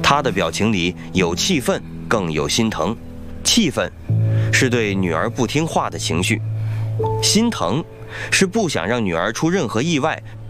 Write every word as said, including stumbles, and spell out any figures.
他的表情里有气愤，更有心疼。气愤是对女儿不听话的情绪，心疼是不想让女儿出任何意外，